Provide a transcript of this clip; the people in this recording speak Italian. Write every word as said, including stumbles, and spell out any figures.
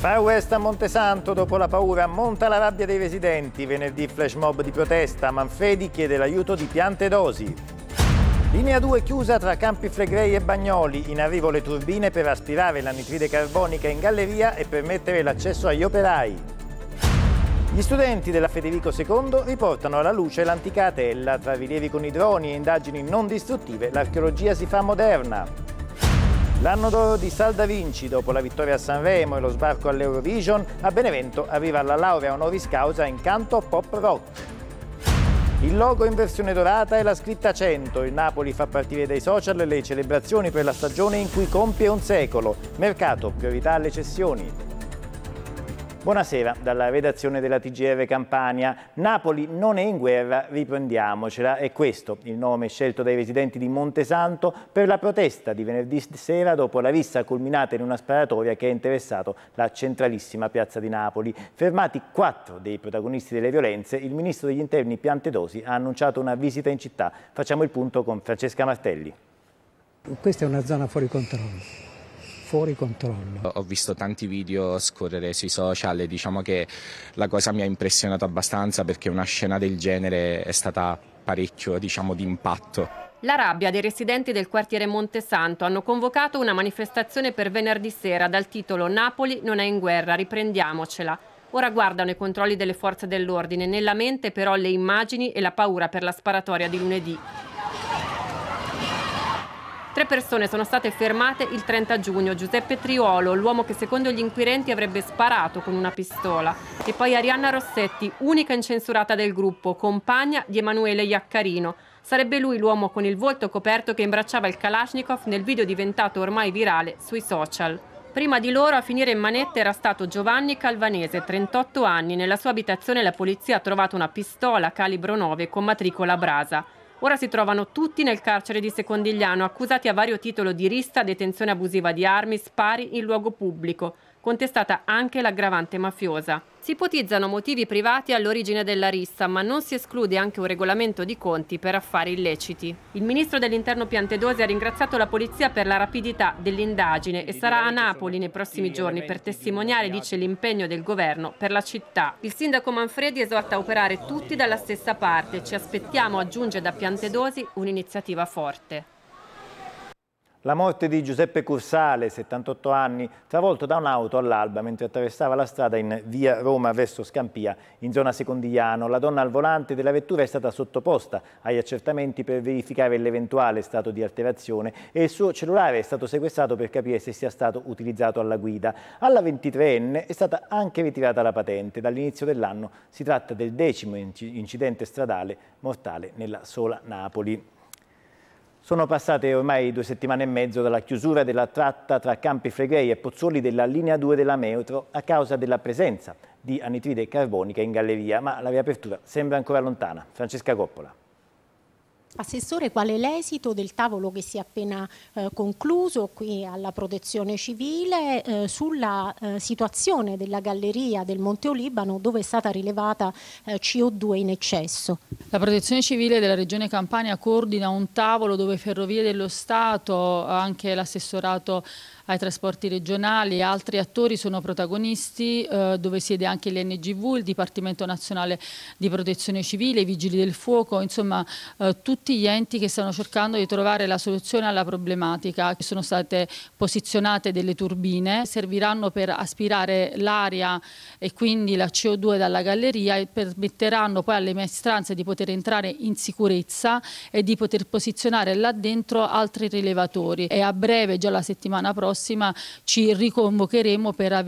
Far West a Montesanto, dopo la paura monta la rabbia dei residenti. Venerdì flash mob di protesta, Manfredi chiede l'aiuto di Piantedosi. Linea due chiusa tra Campi Flegrei e Bagnoli, in arrivo le turbine per aspirare l'anidride carbonica in galleria e permettere l'accesso agli operai. Gli studenti della Federico secondo riportano alla luce l'antica Atella, tra rilievi con i droni e indagini non distruttive l'archeologia si fa moderna. L'anno d'oro di Salda Vinci, dopo la vittoria a Sanremo e lo sbarco all'Eurovision, a Benevento arriva la laurea honoris causa in canto pop rock. Il logo in versione dorata e la scritta cento. Il Napoli fa partire dai social le celebrazioni per la stagione in cui compie un secolo. Mercato, priorità alle cessioni. Buonasera dalla redazione della T G R Campania. Napoli non è in guerra, riprendiamocela. È questo il nome scelto dai residenti di Montesanto per la protesta di venerdì sera dopo la rissa culminata in una sparatoria che ha interessato la centralissima piazza di Napoli. Fermati quattro dei protagonisti delle violenze, il ministro degli interni Piantedosi ha annunciato una visita in città. Facciamo il punto con Francesca Martelli. Questa è una zona fuori controllo. Fuori controllo. Ho visto tanti video scorrere sui social e diciamo che la cosa mi ha impressionato abbastanza perché una scena del genere è stata parecchio, diciamo, di impatto. La rabbia dei residenti del quartiere Montesanto hanno convocato una manifestazione per venerdì sera dal titolo "Napoli non è in guerra, riprendiamocela". Ora guardano i controlli delle forze dell'ordine, nella mente però le immagini e la paura per la sparatoria di lunedì. Tre persone sono state fermate il trenta giugno. Giuseppe Triolo, l'uomo che secondo gli inquirenti avrebbe sparato con una pistola. E poi Arianna Rossetti, unica incensurata del gruppo, compagna di Emanuele Iaccarino. Sarebbe lui l'uomo con il volto coperto che imbracciava il Kalashnikov nel video diventato ormai virale sui social. Prima di loro a finire in manette era stato Giovanni Calvanese, trentotto anni. Nella sua abitazione la polizia ha trovato una pistola calibro nove con matricola Brasa. Ora si trovano tutti nel carcere di Secondigliano, accusati a vario titolo di rissa, detenzione abusiva di armi, spari in luogo pubblico. Contestata anche l'aggravante mafiosa. Si ipotizzano motivi privati all'origine della rissa, ma non si esclude anche un regolamento di conti per affari illeciti. Il ministro dell'interno Piantedosi ha ringraziato la polizia per la rapidità dell'indagine e sarà a Napoli nei prossimi giorni per testimoniare, dice, l'impegno del governo per la città. Il sindaco Manfredi esorta a operare tutti dalla stessa parte. Ci aspettiamo, aggiunge da Piantedosi, un'iniziativa forte. La morte di Giuseppe Cursale, settantotto anni, travolto da un'auto all'alba mentre attraversava la strada in via Roma verso Scampia, in zona Secondigliano. La donna al volante della vettura è stata sottoposta agli accertamenti per verificare l'eventuale stato di alterazione e il suo cellulare è stato sequestrato per capire se sia stato utilizzato alla guida. Alla ventitreenne è stata anche ritirata la patente. Dall'inizio dell'anno si tratta del decimo incidente stradale mortale nella sola Napoli. Sono passate ormai due settimane e mezzo dalla chiusura della tratta tra Campi Flegrei e Pozzuoli della linea due della metro a causa della presenza di anidride carbonica in galleria, ma la riapertura sembra ancora lontana. Francesca Coppola. Assessore, qual è l'esito del tavolo che si è appena eh, concluso qui alla Protezione Civile eh, sulla eh, situazione della galleria del Monte Olibano dove è stata rilevata eh, C O due in eccesso? La Protezione Civile della Regione Campania coordina un tavolo dove Ferrovie dello Stato, anche l'assessorato ai trasporti regionali e altri attori sono protagonisti, eh, dove siede anche l'N G V, il Dipartimento Nazionale di Protezione Civile, i Vigili del Fuoco, insomma eh, tutti gli enti che stanno cercando di trovare la soluzione alla problematica. Sono state posizionate delle turbine, serviranno per aspirare l'aria e quindi la C O due dalla galleria e permetteranno poi alle maestranze di poter entrare in sicurezza e di poter posizionare là dentro altri rilevatori. E a breve, già la settimana prossima, ci riconvocheremo per avere